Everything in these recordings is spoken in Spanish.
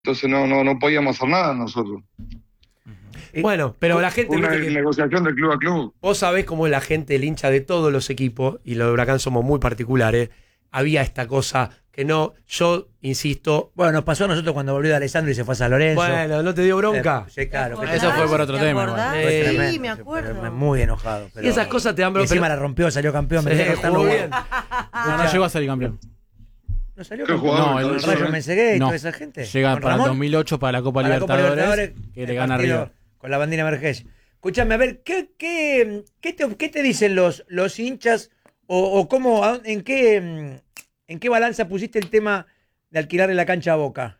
entonces no podíamos hacer nada nosotros. Bueno, pero la gente... Fue una viste que negociación de club a club. vos sabés cómo es la gente, el hincha de todos los equipos, y los de Huracán somos muy particulares. Había esta cosa que no, yo insisto... Bueno, nos pasó a nosotros cuando volvió de Alessandro y se fue a San Lorenzo. Bueno, ¿no te dio bronca? Sí, claro. ¿Te Eso fue por otro ¿Te tema, acordás? igual. Sí, tremendo, me acuerdo. pero muy enojado. Pero, Y esas cosas te dan y bronca. encima la rompió, salió campeón. me Sí, tenía que cortar jugó los bien. huevos. No llegó a salir campeón. ¿No salió ¿Qué campeón? jugador? No, ¿El Rayo Mensegué y no. toda esa gente? Llega ¿Con para el Ramón? 2008 para la Copa Para la Copa Libertadores, Libertadores, que le el gana partido River. con la bandera emergencia. Escúchame, a ver, ¿qué te dicen los hinchas o cómo, en qué balanza pusiste el tema de alquilarle la cancha a Boca?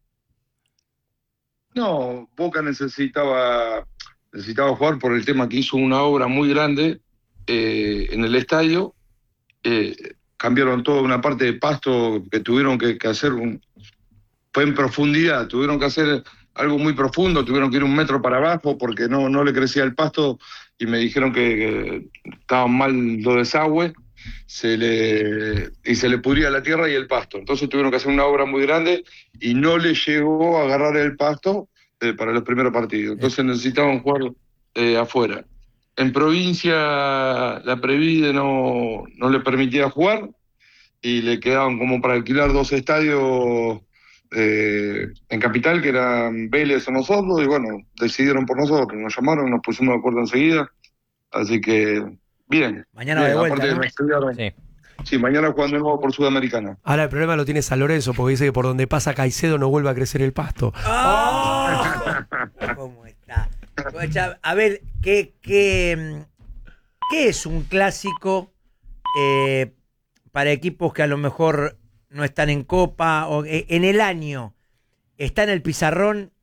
No, Boca necesitaba jugar por el tema que hizo una obra muy grande en el estadio. Cambiaron toda una parte de pasto que tuvieron que hacer, fue en profundidad, tuvieron que hacer algo muy profundo, tuvieron que ir 1 metro para abajo porque no le crecía el pasto y me dijeron que estaban mal los desagües, se le pudría la tierra y el pasto. Entonces tuvieron que hacer una obra muy grande y no le llegó a agarrar el pasto para los primeros partidos. Entonces necesitaban jugar afuera. En provincia la Previde no le permitía jugar y le quedaban como para alquilar 2 estadios en Capital, que eran Vélez o nosotros, y bueno, decidieron por nosotros, nos llamaron, nos pusimos de acuerdo enseguida, así que bien. Mañana bien, de vuelta, aparte ¿no? me estudiaron. Sí. Sí, mañana jugando de nuevo por Sudamericana. Ahora el problema lo tiene San Lorenzo, porque dice que por donde pasa Caicedo no vuelve a crecer el pasto. ¿Cómo está? Escucha, a ver, ¿qué es un clásico para equipos que a lo mejor no están en Copa o en el año? ¿Está en el pizarrón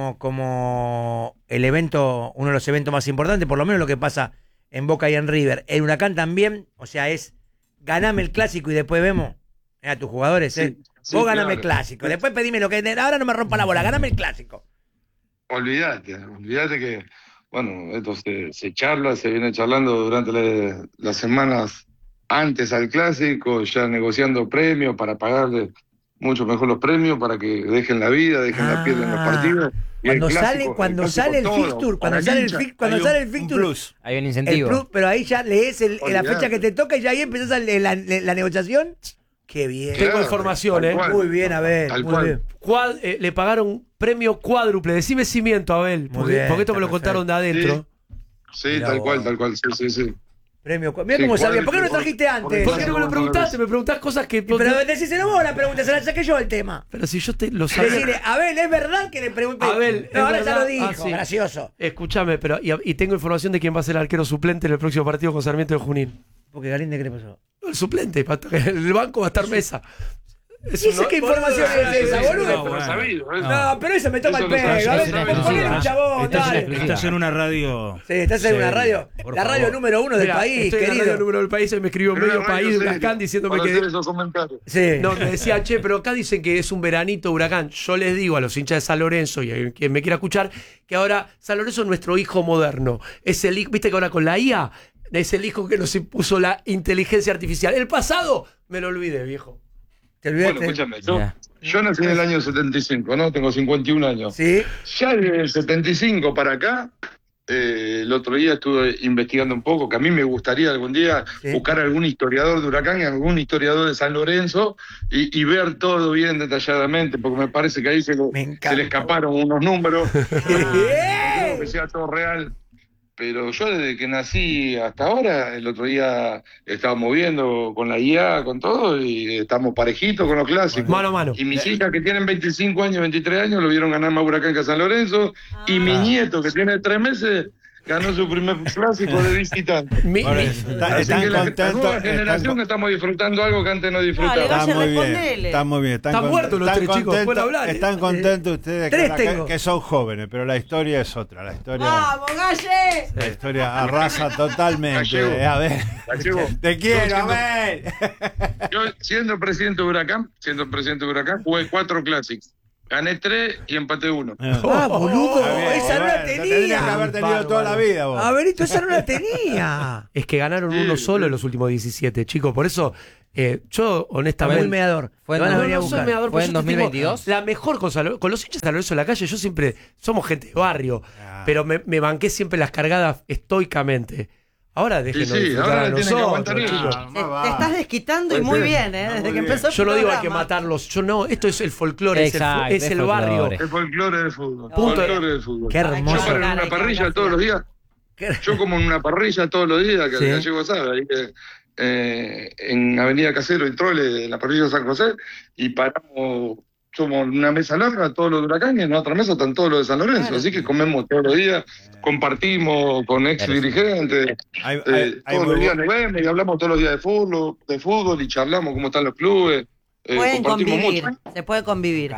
como el evento, uno de los eventos más importantes, por lo menos lo que pasa en Boca y en River? ¿El Huracán también? O sea, es ganame el clásico y después vemos a tus jugadores, ¿eh? Sí, Vos ganame el claro. clásico, después pedime lo que... Ahora no me rompa la bola, ganame el clásico. Olvídate que, bueno, esto se charla, se viene charlando durante las semanas antes al clásico, ya negociando premios para pagarle mucho mejor los premios, para que dejen la vida, dejen la piel en los partidos. Y Cuando sale el fixture, cuando sale el fixture, Hay un el incentivo. plus, pero ahí ya lees la Olvidate. fecha que te toca y ya ahí empezás la negociación. Qué bien. Tengo Claro, información, tal cual. Muy bien, Abel. Tal Muy cual. bien. Le pagaron premio cuádruple. Decime cimiento, Abel, porque bien, esto me lo está contaron de adentro. Sí, Mirá tal vos. cual, sí. Premio. Mira Sí, cómo sabía. cuádruple, ¿Por qué no lo trajiste antes? ¿Por qué no me lo preguntaste? Me preguntás cosas que... Pero decíselo vos la pregunta, se la saqué yo el tema. Pero si yo te lo sabía... Decirle, Abel, ¿es verdad que le pregunté? Abel, no, es ahora ya verdad. lo dijo. Ah, sí. Gracioso. Escúchame, pero y tengo información de quién va a ser el arquero suplente en el próximo partido con Sarmiento de Junín. Porque Galinde, ¿qué le pasó? El suplente, el banco va a estar Mesa. ¿Y esa qué información es esa, boludo? No, bueno. sabido, ¿eh? No, pero eso me toma Eso el lo pego. sabes, A ver, eso lo ponle sabes. un chabón, dale. Estás en una radio. Sí, estás en una radio, por la radio favor. número 1 del Mira, país, estoy en la radio querido. número del país y me escribió Pero medio una radio país de seria, Huracán diciéndome para que... hacer esos comentarios. Sí. No, me decía, che, pero acá dicen que es un veranito Huracán. Yo les digo a los hinchas de San Lorenzo y a quien me quiera escuchar que ahora San Lorenzo es nuestro hijo moderno. Es el hijo, viste que ahora con la IA es el hijo que nos impuso la inteligencia artificial. El pasado me lo olvidé, viejo. ¿Te Bueno, olvidaste? escúchame, Mira. yo nací en el año 75, ¿no? Tengo 51 años. Sí. Ya desde el 75 para acá, el otro día estuve investigando un poco, que a mí me gustaría algún día Sí. buscar algún historiador de Huracán y algún historiador de San Lorenzo y ver todo bien detalladamente, porque me parece que ahí se encanta. le escaparon unos números. Creo ¡Bien! que sea todo real. Pero yo desde que nací hasta ahora, el otro día estábamos viendo con la IA, con todo, y estamos parejitos con los clásicos. Mano a mano. Y mis hijas que tienen 25 años, 23 años, lo vieron ganar más Huracán que a San Lorenzo. Y mi nieto, que tiene 3 meses, ganó su primer clásico de visitante. Por Mi- eso, Así están que la contentos. nueva generación estamos disfrutando algo que antes no disfrutábamos. Dale, Está muy bien, respondele. está muy bien. Están muertos los tres chicos, pueden hablar, ¿eh? Están contentos ustedes Tres que, tengo. que son jóvenes, pero la historia es otra. La historia, ¡Vamos, Galle! la historia arrasa totalmente. Gallego. A ver, Gallego, te quiero, yo siendo- a ver. Yo, siendo presidente de Huracán, jugué 4 clásicos. Gané 3 y empaté 1. Ah, boludo, Está bien, esa no la bueno, tendrías que tenía. haber tenido toda la vida vos. A ver, esa no la tenía. Es que ganaron uno solo en los últimos 17, chicos. Por eso, yo honestamente. Muy meador. Fue Lo van a en- venir a No soy buscar. meador, ¿Fue porque en yo tengo 2022? La mejor con los hinchas de San Lorenzo en la calle, yo siempre. Somos gente de barrio. Ah. Pero me banqué siempre las cargadas estoicamente. Ahora déjenos Sí, disfrutar ahora a tienen que nosotros, aguantar chicos. Ah, Te más va. estás desquitando y Pues muy sí. bien, ¿eh? Muy Desde que bien. empezó el Yo no digo hay que programa. matarlos. Yo no. Esto es el folclore, Exacto, es es el folclore. barrio. El folclore del fútbol. Punto. Folclore del fútbol. Qué Yo hermoso. paro en Hay una que parrilla hablar, todos los días. Qué- Yo como en una parrilla todos los días, que Sí. el gallego sabe, ahí en Avenida Casero y Trole, en la parrilla de San José, y paramos, somos una mesa larga, todos los de Huracán, y en la otra mesa están todos los de San Lorenzo, Claro. así que comemos todos los días, compartimos con ex dirigentes, Hay todos muy los días bu- nos vemos y hablamos todos los días de fútbol y charlamos cómo están los clubes, Pueden compartimos convivir, mucho. se puede convivir.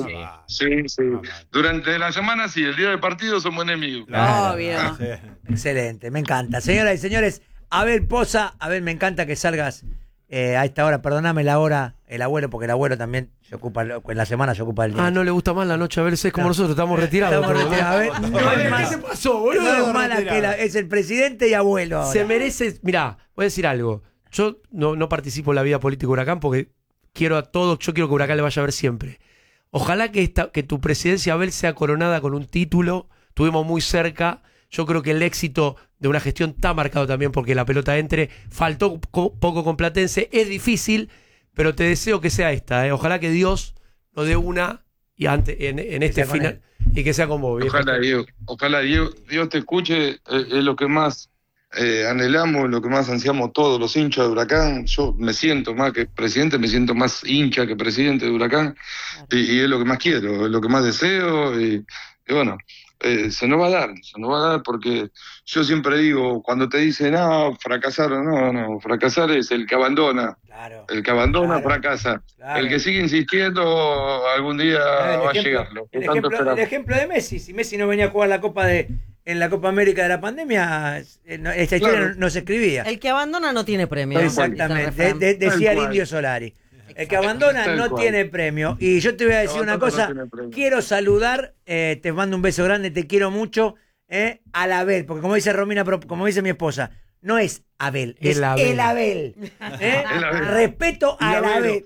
Sí. Durante la semana sí, el día del partido somos enemigos. Claro. Obvio. Sí. Excelente, me encanta. Señoras y señores, Abel Poza, Abel, me encanta que salgas a esta hora. Perdóname la hora, el abuelo, porque el abuelo también se ocupa, en la semana se ocupa el día. Ah, no le gusta más la noche a ver, es como No. nosotros, estamos retirados. Estamos retirados. A ver, no es ¿Qué más- se pasó, no boludo? es mala que es el presidente y abuelo ahora. Se merece. Mirá, voy a decir algo. Yo no participo en la vida política de Huracán porque quiero a todos, yo quiero que Huracán le vaya a ver siempre. Ojalá que tu presidencia, Abel, sea coronada con un título. Estuvimos muy cerca. Yo creo que el éxito de una gestión está marcado también porque la pelota entre. Faltó poco con Platense. Es difícil, pero te deseo que sea esta. Ojalá que Dios nos dé una y en este sea con final. Y que sea con vos, viejo. Ojalá Dios te escuche, es lo que más anhelamos, lo que más ansiamos todos los hinchas de Huracán. Yo me siento más que presidente, me siento más hincha que presidente de Huracán, y es lo que más quiero, es lo que más deseo, y bueno, se nos va a dar porque yo siempre digo, cuando te dicen, fracasar, no, fracasar es el que abandona. Claro. El que abandona Claro. fracasa. Claro. El que sigue insistiendo algún día va a llegar. Lo que tanto el esperamos. ejemplo de Messi. Si Messi no venía a jugar en la Copa América de la pandemia, esta historia Claro. no se escribía. El que abandona no tiene premio. Exactamente, dice el refrán. decía Tal el cual. Indio Solari. El que abandona Tal no cual. tiene premio. Y yo te voy a decir una abandona cosa, no tiene premio. quiero saludar, te mando un beso grande, te quiero mucho, al Abel, porque como dice Romina, como dice mi esposa, no es Abel, es El Abel. el Abel. El Abel. Respeto Y al Avero. Abel.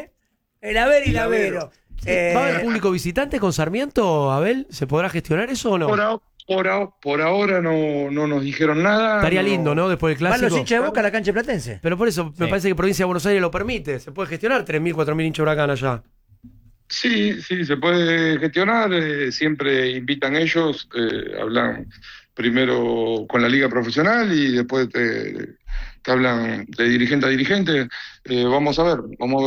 El Abel y Y el Avero. ¿Va a haber público visitante con Sarmiento, Abel? ¿Se podrá gestionar eso o no? Por ahora no nos dijeron nada. Estaría lindo, ¿no? Después del Van clásico. los hinchas de Boca a la cancha platense. Pero por eso me Sí. parece que Provincia de Buenos Aires lo permite. Se puede gestionar 3.000, 4.000 hinchas de Huracán allá. Sí, se puede gestionar. Siempre invitan ellos, hablan primero con la liga profesional y después te hablan de dirigente a dirigente. Vamos a ver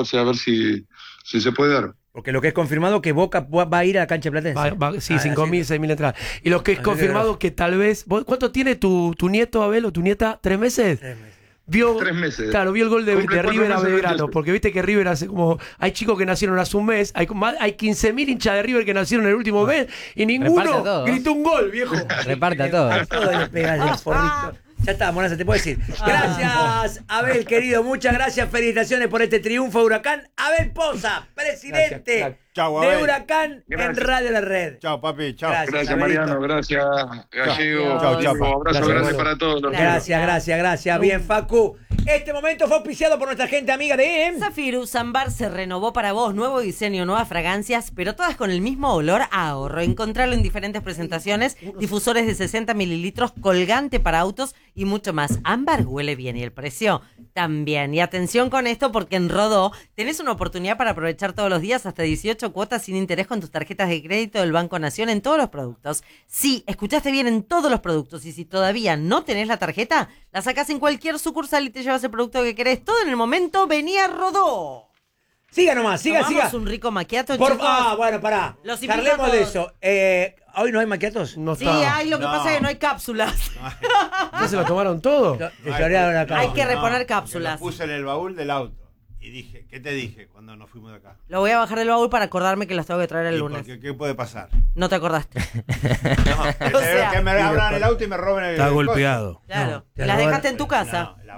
si se puede dar. Porque lo que es confirmado que Boca va a ir a la cancha platense. Sí, Ah, 5.000, 6.000 entradas. Y lo que es Ah, confirmado que tal vez... ¿Cuánto tiene tu nieto, Abel, o tu nieta? ¿3 meses? 3 meses. Vio, 3 meses. Claro, vio el gol de Cumple 4 River a meses, Belgrano, 28. porque viste que River hace como... Hay chicos que nacieron hace un mes, hay 15.000 hinchas de River que nacieron en el último mes, y Reparte a ninguno todos. gritó un gol, viejo. Reparte a todos. A todo le pegas el forrito. Ya está, Monaza, te puedo decir. Gracias, Abel, querido. Muchas gracias. Felicitaciones por este triunfo de Huracán. Abel Poza, presidente Gracias. Chau, de Abel. Huracán Gracias. en Radio La Red. Chao, papi, chao. Gracias. Gracias, Abelito. Mariano. Gracias, Gallego. Chau, chau. Un abrazo Gracias, grande abuelo. para todos. Gracias. Bien, Facu. Este momento fue auspiciado por nuestra gente amiga de... Zafiru Zambar se renovó para vos, nuevo diseño, nuevas fragancias, pero todas con el mismo olor a ahorro. Encontralo en diferentes presentaciones, difusores de 60 mililitros, colgante para autos y mucho más. Ámbar huele bien y el precio también. Y atención con esto porque en Rodó tenés una oportunidad para aprovechar todos los días hasta 18 cuotas sin interés con tus tarjetas de crédito del Banco Nación en todos los productos. Sí, escuchaste bien, en todos los productos. Y si todavía no tenés la tarjeta, la sacás en cualquier sucursal y te llevas el producto que querés. Todo en el momento. Vení a Rodó. Siga nomás, siga. ¿Tomamos un rico macchiato, Por- chicos? bueno, pará. Los invito Charlemos a de todos. eso. ¿Hoy no hay maquiatos? No Sí, está. hay, lo que No. pasa es que no hay cápsulas. ¿Ya se lo tomaron todo? Te lloraron acá. Hay que reponer Lo cápsulas. puse en el baúl del auto. Y dije, ¿qué te dije cuando nos fuimos de acá? Lo voy a bajar del baúl para acordarme que las tengo que traer el ¿Y lunes. porque qué puede pasar? No te acordaste. No, O sea, que me abran el auto y me roben el Está coche. golpeado. Claro. te ¿Las roban- dejaste en tu casa? No, la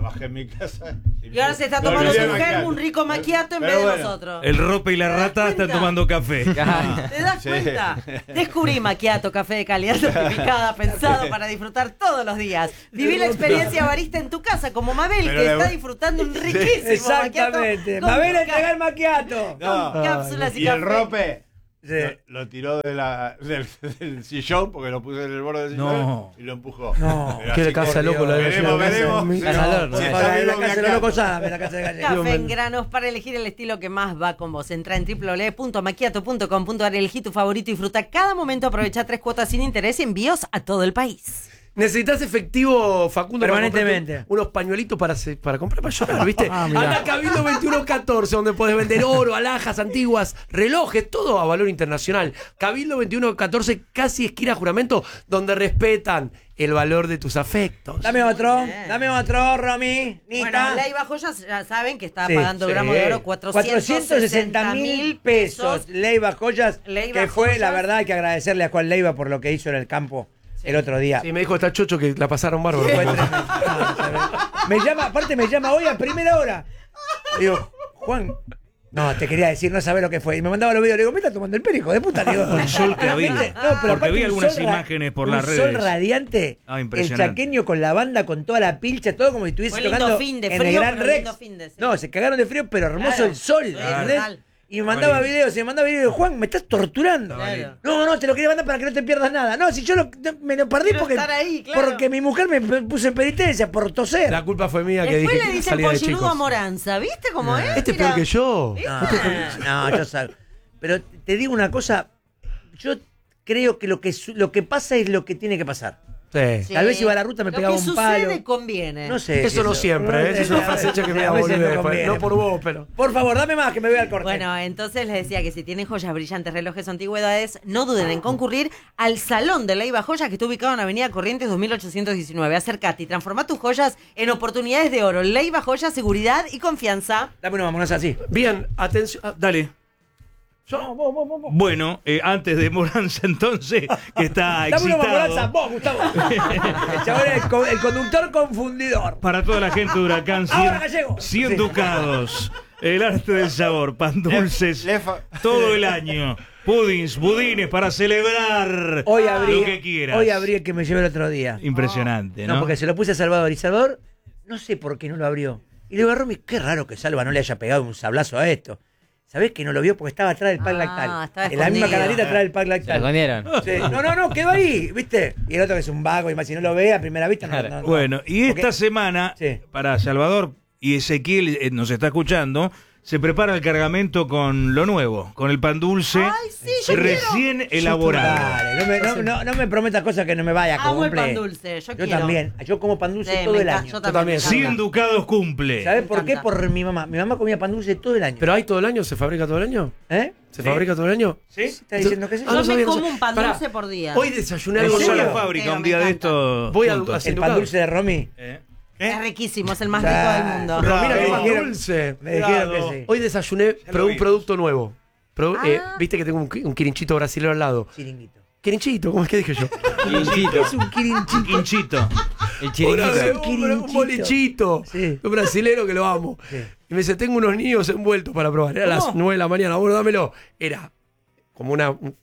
trabajé en mi casa. Y ahora se está Me tomando olvidé su el germo macchiato. un rico macchiato en Pero vez de bueno. nosotros. El Rope y la ¿Te das Rata están cuenta? tomando café. ¿Te das Sí. cuenta? Descubrí macchiato, café de calidad certificada, pensado para disfrutar todos los días. Viví la experiencia barista en tu casa, como Mabel, Pero que le- está disfrutando un riquísimo Exactamente. macchiato Mabel con entrega el macchiato. No. cápsulas y Y el café. Rope Sí. lo tiró del sillón porque lo puse en el borde del sillón No. y lo empujó. No. Pero Qué así de casa que- loco la de Veremos, veremos. Mi- Sí, Casa al no, horno. sí, Por está favor, en vivo la casa de Macchiato. Loco Same, en la casa de Gallego. Café en granos para elegir el estilo que más va con vos. Entra en www.macchiato.com.ar, elegí tu favorito y disfruta cada momento. Aprovecha 3 cuotas sin interés y envíos a todo el país. ¿Necesitas efectivo, Facundo? para Permanentemente. comprarte unos pañuelitos para comprar para llorar, ¿viste? Ah, mirá. Anda a Cabildo 2114, donde podés vender oro, alhajas antiguas, relojes, todo a valor internacional. Cabildo 2114, casi esquina Juramento, donde respetan el valor de tus afectos. Dame otro, Bien. Romy. Bueno, Nita. Leiva Joyas ya saben que está Sí, pagando el gramo de oro 460.000 pesos. Leiva Joyas, Leiva que fue, Joyas. la verdad, hay que agradecerle a Juan Leiva por lo que hizo en el campo el otro día. Sí, me dijo está chocho que la pasaron bárbaro. Fue tremendo. Me llama, aparte me llama hoy a primera hora. Digo, Juan, no, te quería decir, no sabés lo que fue. Y me mandaba los videos, le digo, me está tomando el pelo, hijo de puta. Le digo, El sol que había. ¿viste? No, pero Porque aparte vi un algunas sol imágenes por un las sol redes. radiante, Ah, el impresionante. chaqueño con la banda, con toda la pilcha, todo como si estuviese Fue lindo tocando fin de en frío, el Gran pero Rex. lindo fin de, sí. No, se cagaron de frío, pero hermoso Claro. el sol. Sí, ¿entendés? total. Y me mandaba videos, Juan, me estás torturando. Claro. No, te lo quería mandar para que no te pierdas nada. No, si yo me lo perdí Quiero porque, estar ahí, claro. porque mi mujer me puso en penitencia por toser. La culpa fue mía que Después dije le que dicen salía de pollirudo a chicos. Moranza, ¿viste cómo es? Este es Mirá. peor que yo. No, yo salgo. Pero te digo una cosa, yo creo que lo que pasa es lo que tiene que pasar. Sí. Sí. Tal vez iba a la ruta, me pegaba un Lo palo. que sucede conviene. No sé. Eso no siempre, ¿eh? Esa es una frase hecha que me va a volver después. conviene. No por vos, pero. Por favor, dame más, que me voy al corte. Bueno, entonces les decía que si tienen joyas brillantes, relojes o antigüedades, no duden en concurrir al Salón de Leiva Joyas, que está ubicado en Avenida Corrientes 2819. Acércate y transforma tus joyas en oportunidades de oro. Leiva Joyas, seguridad y confianza. Dame una vámonos así. Bien, atención. Dale. Vos, vos. Bueno, antes de Moranza entonces, que está Dame una mamoranza, excitado. vos, Gustavo. El chabón es el conductor confundidor. Para toda la gente de Huracán, Ahora, Gallego. 100 Sí. ducados. El arte del sabor, pan dulces, Lefa. todo el año. Pudins, budines para celebrar Hoy abrí, lo que quieras. hoy abrí el que me llevé el otro día. Impresionante, ¿no? No, porque se lo puse a Salvador y Salvador no sé por qué no lo abrió. Y le digo a Romy, qué raro que Salva no le haya pegado un sablazo a esto. ¿Sabés que no lo vio? Porque estaba atrás del pack lactal. estaba En la misma escondido. canalita atrás del pack Se la lactal. escondieron. Sí. No, quedó ahí, ¿viste? Y el otro que es un vago, y más si no lo ve a primera vista, no. Bueno, y esta Porque- semana, Sí. para Salvador y Ezequiel nos está escuchando, se prepara el cargamento con lo nuevo, con el pan dulce Ay, sí, yo recién elaborado. Dale, no me prometas cosas que no me vaya a Amo el cumplir. pan dulce, yo Yo quiero. también. Yo como pan dulce Sí, todo me el encanta, año. yo Yo también. me encanta. 100 ducados cumple. ¿Sabes Me por qué? encanta. Por mi mamá. Mi mamá comía pan dulce todo el año. ¿Pero hay todo el año? ¿Se fabrica todo el año? ¿Eh? ¿Se fabrica todo el año? ¿Sí? ¿Estás diciendo que sí? Ah, Yo no sabía, me no como sabía. un pan Pará, dulce por día. Hoy desayuné En algo una ¿En sola serio? fábrica, Sí, un me día de encanta. esto. Voy a juntos. hacer- El pan dulce de Romy. Es riquísimo, es el más Ah, rico del mundo. Pero mira Me qué pan dijeron- dulce. Me dijeron Cuidado. que sí. Hoy desayuné, probé un vimos. producto nuevo. Ah. Viste que tengo un quirinchito brasileño al lado. Chiringuito. Quirinchito, ¿cómo es que dije yo? Quinchito. Es un quirinchito. Quinchito. El Una chiringuito. vez, Un quirinchito. un bolichito. Sí. Un brasilero que lo amo. Sí. Y me dice, tengo unos niños envueltos para probar. Era a las 9 de la mañana. Bueno, dámelo. Era como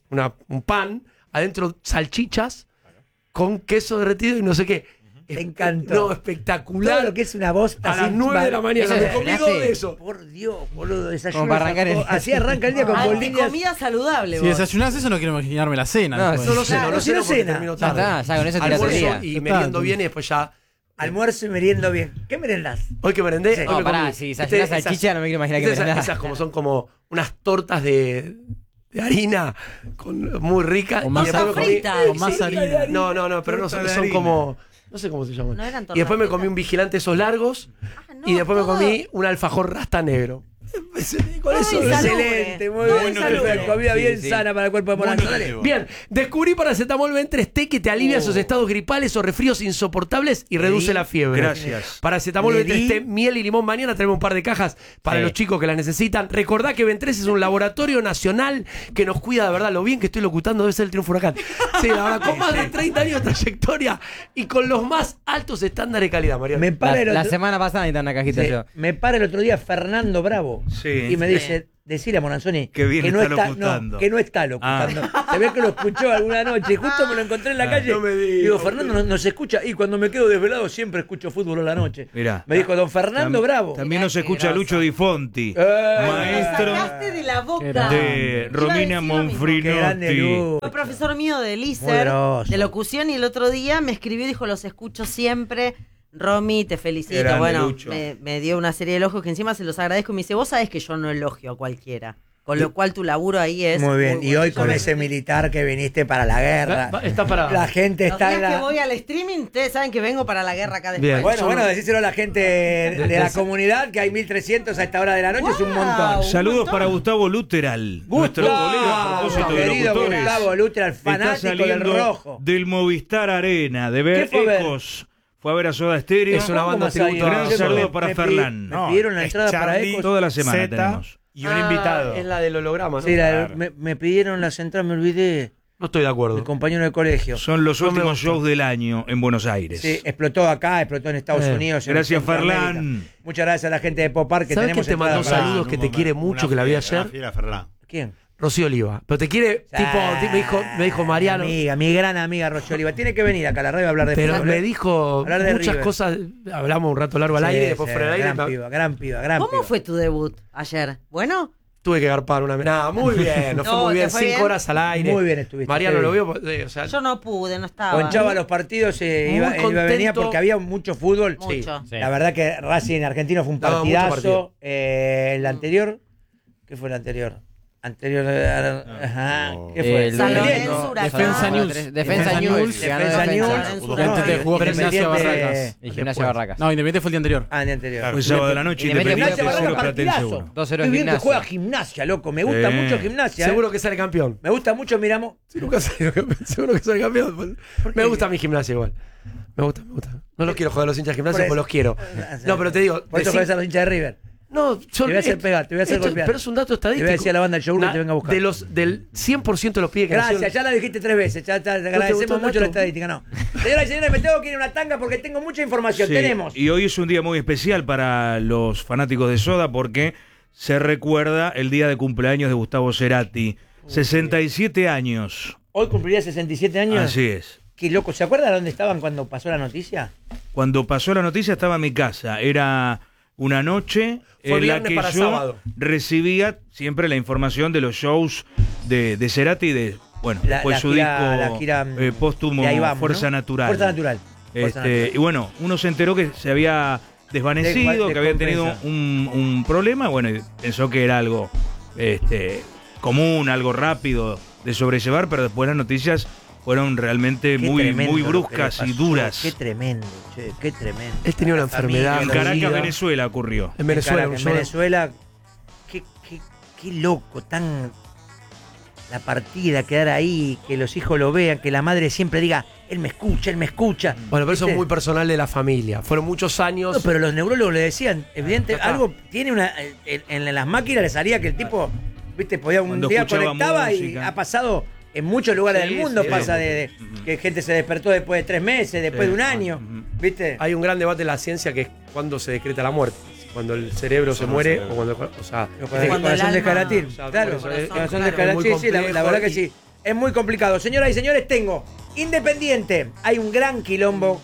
un pan, adentro salchichas, con queso derretido y no sé qué. Me encantó. No, Todo espectacular. lo que es una bosta. A las así, 9 de la mañana. ¿Eso Me comí desayunaste? 2 de eso. Por Dios, boludo, desayuno. Como para arrancar el día. Así arranca el día con bolillas. Comida saludable, Si vos. desayunás eso, no quiero imaginarme la cena. Ah, después. No lo sé, Claro, no lo si sé no porque cena. termino Ya tarde. está, ya con eso tirás el Almuerzo día. y Ya meriendo está. bien y después ya. Almuerzo y meriendo bien. ¿Qué merendás? Hoy que merendé. Sí. hoy No, me pará, comí, si ¿viste? desayunás Esas- salchicha, no me quiero imaginar que ¿viste? merendás. Esas como son como unas tortas de harina muy ricas. Con y masa después me comí- frita. Con más harina. No, pero no Torta son, de son harina. como. No sé cómo se llaman. No eran tortas y después me fritas. comí un vigilante esos largos. Ah, no, y después me todo. comí un alfajor rasta negro. Con eso Muy Excelente, muy Muy bien. insalubre. Comida bien Sí, sí. sana para el cuerpo de Morán. Dale. Bien, descubrí paracetamol B3T que te alivia esos estados gripales o resfríos insoportables y reduce la fiebre. Gracias. Paracetamol Le di. B3T, miel y limón. Mañana traemos un par de cajas para Sí. los chicos que las necesitan. Recordá que Ben3 es un laboratorio nacional que nos cuida de verdad. Lo bien que estoy locutando debe ser el Triunfo Huracán. Sí, la verdad, con más de 30 años de trayectoria y con los más altos estándares de calidad, Mariano. Me para el La otro- semana pasada necesitan una cajita Sí, yo. me para el otro día Fernando Bravo Sí. y me dice, decirle a Moranzoni Qué bien que no está está, locutando. no, que no está locutando. Se ve que lo escuchó alguna noche y justo me lo encontré en la calle. no me digas. Digo, Fernando no se escucha y cuando me quedo desvelado siempre escucho fútbol a la noche. Mirá. Me dijo, don Fernando Bravo. También Mirá nos qué escucha groso. Lucho Di Fonti, Eh, maestro Sacaste de la boca. Qué grande. de Iba a Romina decir lo mismo. Qué grande Monfrinotti. Lu. Fue profesor mío de Muy LISER, groso. de locución, y el otro día me escribió y dijo, los escucho siempre. Romy, te felicito. Grande, Bueno, Lucho. me dio una serie de elogios que encima se los agradezco. Y me dice, vos sabés que yo no elogio a cualquiera. Con lo cual tu laburo ahí es... Muy bien, y bueno. hoy Yo con me- ese militar que viniste para la guerra. Está para. La gente Los está días en que la... voy al streaming, ustedes saben que vengo para la guerra acá después. Bien. Bueno, Yo bueno, no- decíselo a la gente de la comunidad que hay 1.300 a esta hora de la noche, es un Wow. montón. Saludos montón. para Gustavo Luteral, nuestro colega a propósito de querido locutores. Gustavo Luteral, Está fanático del saliendo rojo. del Movistar Arena, de ver ¿Qué fue a ver? Ecos. Fue a ver a Soda Stereo. Es una banda ¿Cómo se ha tributo ido? a- Gran saludo Me- para me Ferlán. Me pidieron la es entrada para Charlie. Ecos. Toda la semana Zeta tenemos. y un invitado. Es la del holograma, ¿no? Sí, Claro. me pidieron las entradas, me olvidé. No estoy de acuerdo. Mi compañero de colegio. Son los No me últimos gusta. shows del año en Buenos Aires. Sí, explotó acá, explotó en Estados Unidos. en Gracias, Centroamérica. Ferlán. Muchas gracias a la gente de Popar que ¿Sabes tenemos quién te mandó entradas para- saludos que te quiere mucho, que la vi ayer? Ferlán. ¿Quién? Rocío Oliva. Pero te quiere, me dijo Mariano. Amiga, mi gran amiga Rocío Oliva. Tiene que venir acá a la radio a hablar de Pero fútbol, me ¿eh? dijo Hablar de muchas River. cosas. Hablamos un rato largo al aire, Sí, después sí, fuera del aire. Gran piba, gran piba, gran ¿Cómo piba. fue tu debut ayer? ¿Bueno? Tuve que garpar una. Nada, muy bien. Nos fue No, muy ¿te bien. fue 5 bien? horas al aire. Muy bien estuviste, Mariano sí. lo vio. O sea, Yo no pude, no estaba. Ponchaba los partidos, Muy iba venía contento. porque había mucho fútbol. Mucho. Sí. La verdad que Racing Argentino fue un No, mucho partidazo. partido. El anterior, ¿qué fue el anterior? Ajá, ¿qué fue? San Independiente. Lorenzo, Huracán. Defensa News. Defensa Defensa News. News. Ganó Defensa Defensa. News. Y antes te jugó Independiente, Gimnasia Barracas. Y Gimnasia Barracas. No, Independiente fue el día anterior. Ah, el anterior. Fue sábado de la noche, Independiente Independiente Gimnasia 0 Barracas, Platense partidazo. 1. 2-0 Muy bien que Gimnasia. juega Gimnasia, loco. Me gusta mucho Gimnasia. seguro que sale campeón. Me gusta mucho, miramos. Seguro que sale campeón. Me gusta mi gimnasia igual. Me gusta. No los quiero joder a los hinchas de gimnasia, Por porque eso. los quiero. No, pero te digo. Por eso decí- juegas a los hinchas de River. No, yo Te voy a hacer pegar, te voy a hacer golpear. Pero es un dato estadístico. Te voy a decir a la banda del yogur que te venga a buscar. Del 100% de los pibes que Gracias, nacieron- ya la dijiste 3 veces. Ya te gustó agradecemos el mucho la dato? estadística. No. Señoras y señores, me tengo que ir a una tanga porque tengo mucha información. Sí, Tenemos. Y hoy es un día muy especial para los fanáticos de Soda porque se recuerda el día de cumpleaños de Gustavo Cerati. 67 años. Hoy cumpliría 67 años. Así es. Qué loco. ¿Se acuerdan dónde estaban cuando pasó la noticia? Cuando pasó la noticia estaba en mi casa. Era una noche Fue en la viernes que para yo sábado. recibía siempre la información de los shows de Cerati, de bueno, La después su gira- disco la gira, póstumo de ahí vamos, Fuerza ¿no? Natural. Fuerza Natural. Fuerza Natural. Y bueno, uno se enteró que se había desvanecido, De que había tenido compensa. un problema, bueno, y pensó que era algo común, algo rápido de sobrellevar, pero después las noticias fueron realmente Qué muy, tremendo muy lo que bruscas le y pasó. duras. Qué tremendo, che, qué tremendo. Él tenía una La familia, enfermedad. En la Caracas, vida. Venezuela ocurrió. En Venezuela. En Venezuela, qué loco, tan la partida, quedar ahí, que los hijos lo vean, que la madre siempre diga, él me escucha, él me escucha. Bueno, pero eso es ¿Viste? muy personal de la familia. Fueron muchos años. No, pero los neurólogos le decían, evidente, Acá. algo tiene una. En las máquinas les haría que el tipo, viste, podía un Cuando día escuchaba conectaba y música. ha pasado en muchos lugares Sí, del mundo, sí, pasa sí. que gente se despertó después de 3 meses, después Sí. de un año, Ujú. ¿viste? Hay un gran debate en la ciencia que es cuándo se decreta la muerte. Cuando el cerebro se muere o cuando. O sea, Cuando Corazón el de alma- Escalatín, O sea, claro, por eso, Corazón claro. de Escalatín, Es muy sí, la complejo verdad que y- sí. Es muy complicado. Señoras y señores, tengo Independiente. Hay un gran quilombo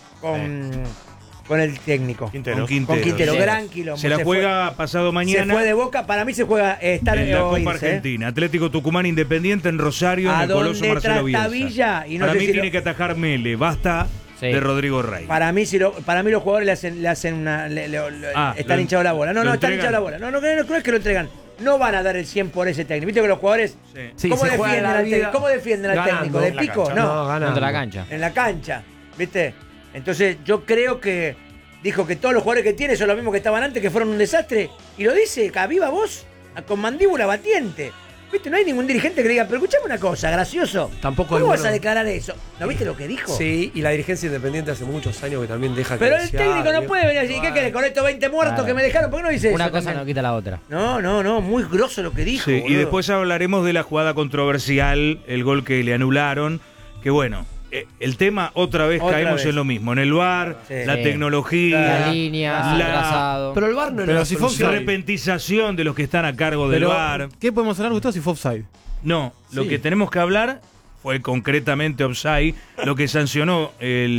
con el técnico. Quintero. Con Quintero. Con Quintero, Sí. gran quilombo. Se la juega pasado Se mañana fue de Boca, para mí se juega estar en la o Copa irse, Argentina. Atlético Tucumán Independiente en Rosario, ¿A en el Coloso dónde Marcelo Bielsa. Trastabilla? Y no Para sé mí si tiene lo- que atajar Mele. Basta Sí. de Rodrigo Rey. Para mí, para mí los jugadores le hacen una. Están lo- hinchados la bola. No, lo están entregan. hinchados la bola. No es que lo entregan. No van a dar el 100 por ese técnico. Viste que los jugadores. Sí. Sí, ¿Cómo, se juega defienden la al vida técnico? ¿Cómo defienden al ganando. técnico? ¿De En la pico? cancha. No, ganando. Contra la cancha. en la cancha. ¿Viste? Entonces, yo creo que dijo que todos los jugadores que tiene son los mismos que estaban antes, que fueron un desastre. Y lo dice, a viva voz. con mandíbula batiente. ¿Viste? No hay ningún dirigente que diga, pero escuchame una cosa, gracioso. Tampoco ¿Cómo hay vas a uno. declarar eso? ¿No viste lo que dijo? Sí, y la dirigencia independiente hace muchos años que también deja Pero que el se técnico no hable. puede venir así. ¿Qué querés? Con estos 20 muertos Claro. que me dejaron, ¿por qué no dice Una eso? cosa también? no quita la otra. No, muy grosso lo que dijo. Sí, y boludo. después hablaremos de la jugada controversial, el gol que le anularon, que bueno, el tema otra vez Otra caemos vez. en lo mismo, en el VAR, Sí. la Sí. tecnología, La línea, la atrasado. Pero el VAR no era Pero la si fue solución. repentización de los que están a cargo del Pero, VAR. ¿qué podemos hablar, Gustavo, si fue offside? No, lo Sí. que tenemos que hablar fue concretamente offside, lo que sancionó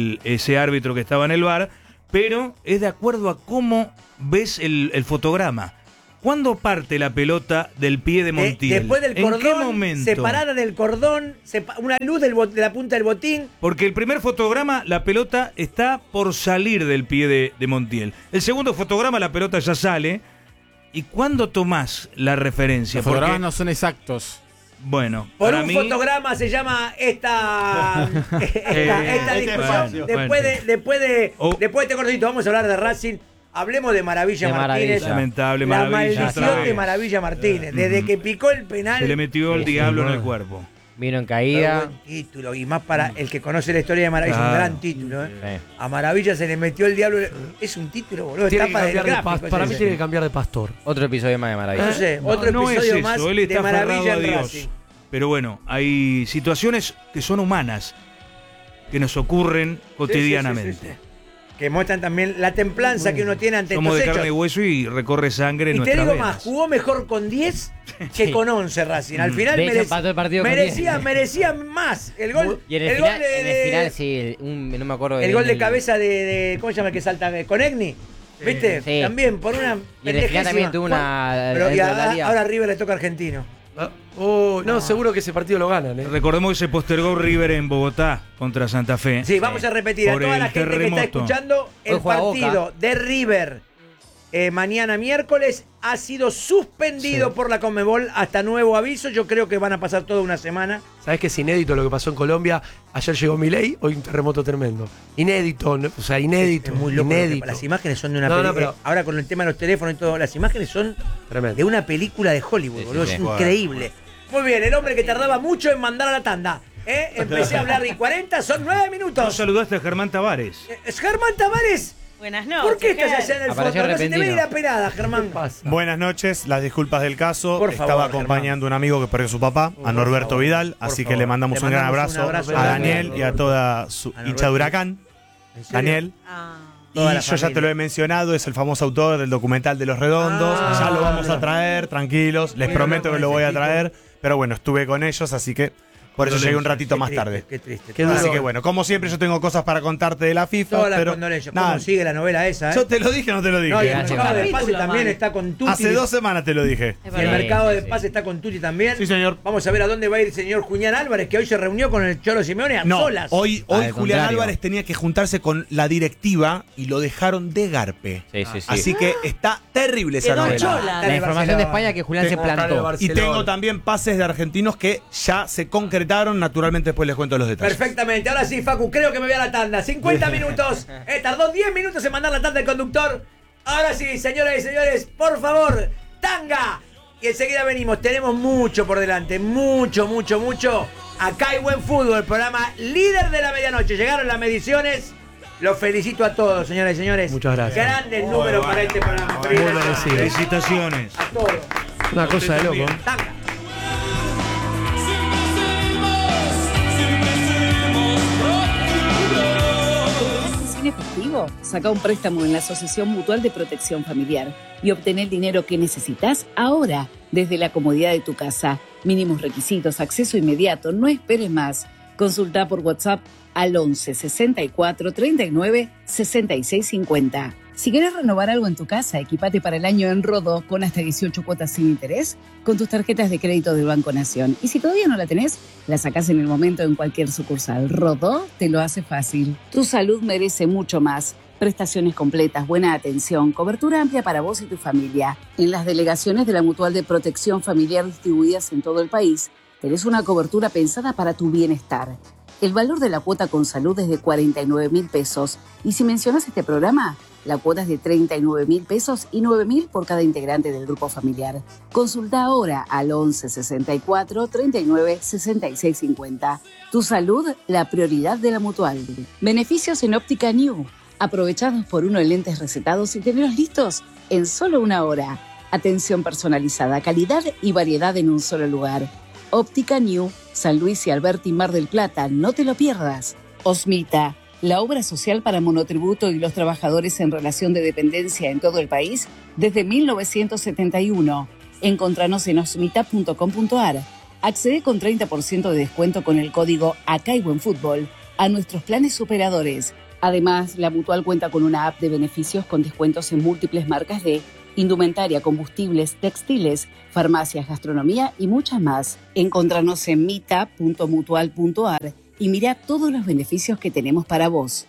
ese árbitro que estaba en el VAR, pero es de acuerdo a cómo ves el fotograma. ¿Cuándo parte la pelota del pie de Montiel? Después del cordón, ¿En qué momento? separada del cordón, una luz de la punta del botín. Porque el primer fotograma, la pelota está por salir del pie de Montiel. El segundo fotograma, la pelota ya sale. ¿Y cuándo tomás la referencia? Los fotogramas Porque, no son exactos. bueno, Por para un mí, fotograma se llama esta discusión. espacio. Después de Oh. este cortito, vamos a hablar de Racing. Hablemos de Maravilla De Martínez. Maravilla. lamentable, La Maravilla. maldición otra de vez. Maravilla Martínez. Desde que picó el penal. Se le metió el Sí, diablo en sí, el cuerpo. Vino en Pero caída. buen título. Y más para el que conoce la historia de Maravilla. Es un Claro. gran título. ¿eh? Sí. A Maravilla se le metió el diablo. Es un título, boludo. Tiene que Tapa del cambiar de gráfico, pas- para ese. mí tiene que cambiar de pastor. Otro episodio más de Maravilla. No sé, No, otro no es episodio eso, más él de está Maravilla aferrado a en Dios. Racing. Pero bueno, hay situaciones que son humanas, que nos ocurren cotidianamente. Sí, sí, sí, sí. Que muestran también la templanza que uno tiene ante Somos de estos carne y hechos. hueso y recorre sangre en Y te nuestras digo venas. más, jugó mejor con 10 que Sí. con 11 Racing. Al final De hecho, empató el partido con merecía más. El gol, Y en el, gol final, en el final, sí, no me acuerdo. el gol de cabeza de ¿cómo se llama el que salta? Con Egni. ¿Viste? Sí. También por una Y en el final también pendejésima. tuvo una. Pero y dentro de la liga. ahora River le toca a Argentino. No, seguro que ese partido lo ganan, ¿eh? Recordemos que se postergó River en Bogotá contra Santa Fe. Sí, vamos a repetir a Por toda el la gente que está terremoto. escuchando el Hoy juega partido Boca. de River mañana miércoles ha sido suspendido Sí. por la Conmebol hasta nuevo aviso. Yo creo que van a pasar toda una semana. ¿Sabés que es inédito lo que pasó en Colombia? Ayer llegó Milei, hoy un terremoto tremendo. Inédito, ¿no? O sea, inédito. Es muy loco. Inédito. Las imágenes son de una No, no, película. pero- Ahora con el tema de los teléfonos y todo, las imágenes son Tremendo. de una película de Hollywood, Sí, boludo. sí, Es sí. increíble. Muy bien, el hombre que tardaba mucho en mandar a la tanda. Empecé a hablar y 40, son 9 ¿No minutos. saludaste a Germán Tavares? Germán Tavares, Buenas noches. ¿por qué estás Ger. allá en el Apareció fondo? No se te ve repentino. ni la pelada, Germán. ¿Qué pasa? Buenas noches, las disculpas del caso. Por favor, Estaba acompañando a un amigo que perdió a su papá, a Norberto favor, Vidal, por así que favor. le mandamos Le un gran mandamos un abrazo, abrazo a grande, Daniel y a toda su A hincha de Huracán. ¿En serio? Daniel. Ah. Y Toda la yo ya familia. te lo he mencionado, es el famoso autor del documental de Los Redondos. Ah, ya lo vamos mira. a traer, tranquilos. Les Mira, prometo con que lo ese voy a tipo. traer. Pero bueno, estuve con ellos, así que por eso llegué un ratito Qué más triste, tarde. Qué triste. Qué Así duro. que bueno, como siempre yo tengo cosas para contarte de la FIFA, Todas las pero condolencias. nada, ¿Cómo sigue la novela esa? yo te lo dije o no te lo dije. No, y el Gracias, mercado de Capítulo, pase también man. está con Tuti. Hace 2 semanas te lo dije. Es Y el verdad. mercado de sí. pase está con Tuti también. Sí, señor. Vamos a ver a dónde va a ir el señor Julián Álvarez, que hoy se reunió con el Cholo Simeone a No, solas. hoy Al Julián contrario. Álvarez tenía que juntarse con la directiva y lo dejaron de garpe. Sí, sí, sí. Así que está terrible esa Quedó novela. chola. La información de España que Julián se Tengo plantó. Y tengo también pases de argentinos que ya se concretaron. Naturalmente después les cuento los detalles. Perfectamente, ahora sí, Facu, creo que me voy a la tanda. 50 minutos. Tardó 10 minutos en mandar la tanda el conductor. Ahora sí, señoras y señores, por favor, tanga. Y enseguida venimos. Tenemos mucho por delante. Mucho, mucho, mucho. Acá hay buen fútbol, programa líder de la medianoche. Llegaron las mediciones. Los felicito a todos, señoras y señores. Muchas gracias. Grandes números para este programa. Muy merecido. Felicitaciones. A todos. Una cosa de loco. Tanga. ¿Es efectivo? Saca un préstamo en la Asociación Mutual de Protección Familiar y obtener el dinero que necesitas ahora, desde la comodidad de tu casa. Mínimos requisitos, acceso inmediato, no esperes más. Consulta por WhatsApp al 11 64 39 66 50. Si querés renovar algo en tu casa, equipate para el año en Rodó con hasta 18 cuotas sin interés con tus tarjetas de crédito del Banco Nación. Y si todavía no la tenés, la sacás en el momento en cualquier sucursal. Rodó te lo hace fácil. Tu salud merece mucho más. Prestaciones completas, buena atención, cobertura amplia para vos y tu familia. En las delegaciones de la Mutual de Protección Familiar distribuidas en todo el país, tenés una cobertura pensada para tu bienestar. El valor de la cuota con salud es de 49.000 pesos. Y si mencionas este programa, la cuota es de 39.000 pesos y 9.000 por cada integrante del grupo familiar. Consulta ahora al 11 64 39 66 50. Tu salud, la prioridad de la Mutual. Beneficios en Óptica New. Aprovechados por uno en lentes recetados y tenerlos listos en solo 1 hora. Atención personalizada, calidad y variedad en un solo lugar. Óptica New, San Luis y Alberti, Mar del Plata, no te lo pierdas. Osmita, la obra social para monotributo y los trabajadores en relación de dependencia en todo el país desde 1971. Encontranos en osmita.com.ar. Accede con 30% de descuento con el código Acá hay buen fútbol a nuestros planes superadores. Además, la Mutual cuenta con una app de beneficios con descuentos en múltiples marcas de indumentaria, combustibles, textiles, farmacias, gastronomía y muchas más. Encontranos en mita.mutual.ar y mira todos los beneficios que tenemos para vos.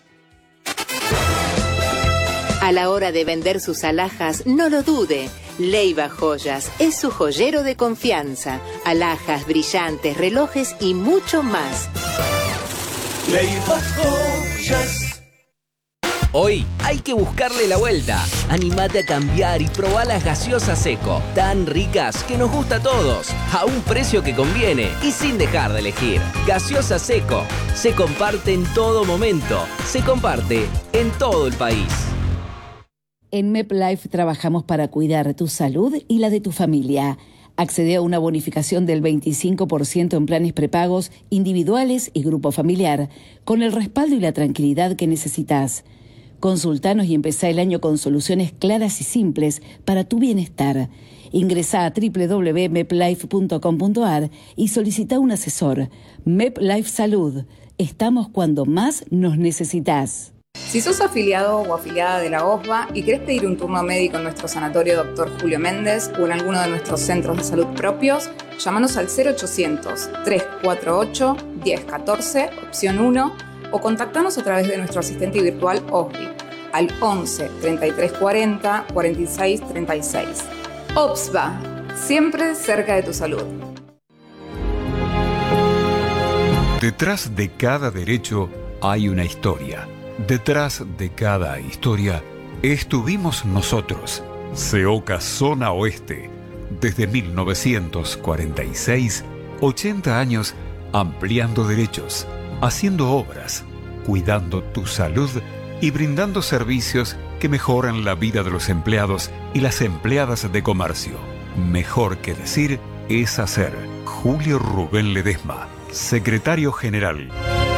A la hora de vender sus alhajas, no lo dude. Leiva Joyas es su joyero de confianza. Alhajas, brillantes, relojes y mucho más. Leiva Joyas. Hoy hay que buscarle la vuelta. Animate a cambiar y probá las gaseosas Seco, tan ricas que nos gusta a todos, a un precio que conviene y sin dejar de elegir. Gaseosa Seco, se comparte en todo momento, se comparte en todo el país. En MepLife trabajamos para cuidar tu salud y la de tu familia. Accede a una bonificación del 25% en planes prepagos, individuales y grupo familiar, con el respaldo y la tranquilidad que necesitas. Consultanos y empezá el año con soluciones claras y simples para tu bienestar. Ingresá a www.meplife.com.ar y solicita un asesor. MepLife Salud. Estamos cuando más nos necesitas. Si sos afiliado o afiliada de la OSBA y querés pedir un turno médico en nuestro sanatorio Dr. Julio Méndez o en alguno de nuestros centros de salud propios, llámanos al 0800-348-1014, opción 1, o contactanos a través de nuestro asistente virtual OSBI al 11 33 40 46 36. OSBA, siempre cerca de tu salud. Detrás de cada derecho hay una historia. Detrás de cada historia estuvimos nosotros, CEOCA Zona Oeste, desde 1946, 80 años ampliando derechos, haciendo obras, cuidando tu salud y brindando servicios que mejoran la vida de los empleados y las empleadas de comercio. Mejor que decir es hacer. Julio Rubén Ledesma, Secretario General.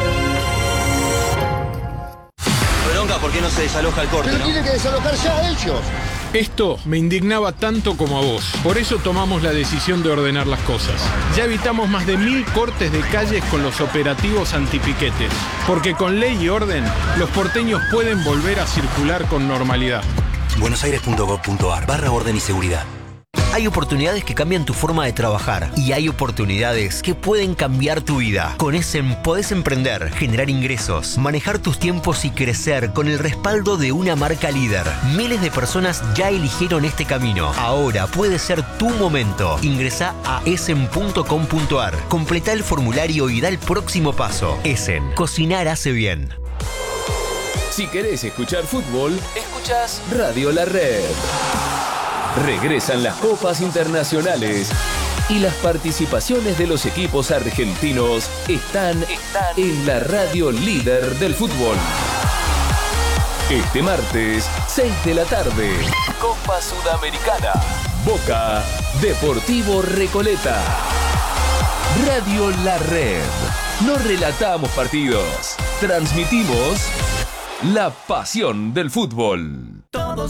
¿Por qué no se desaloja el corte? Pero tiene que desalojar ya ellos. Esto me indignaba tanto como a vos. Por eso tomamos la decisión de ordenar las cosas. Ya evitamos más de 1000 cortes de calles con los operativos antipiquetes. Porque con ley y orden, los porteños pueden volver a circular con normalidad. buenosaires.gov.ar/orden y seguridad. Hay oportunidades que cambian tu forma de trabajar y hay oportunidades que pueden cambiar tu vida. Con Essen podés emprender, generar ingresos, manejar tus tiempos y crecer con el respaldo de una marca líder. Miles de personas ya eligieron este camino. Ahora puede ser tu momento. Ingresá a essen.com.ar, completá el formulario y da el próximo paso. Essen, cocinar hace bien. Si querés escuchar fútbol, escuchás Radio La Red. Regresan las copas internacionales y las participaciones de los equipos argentinos están en la radio líder del fútbol. Este martes, 6 de la tarde, Copa Sudamericana, Boca, Deportivo Recoleta. Radio La Red. No relatamos partidos, transmitimos la pasión del fútbol. Todos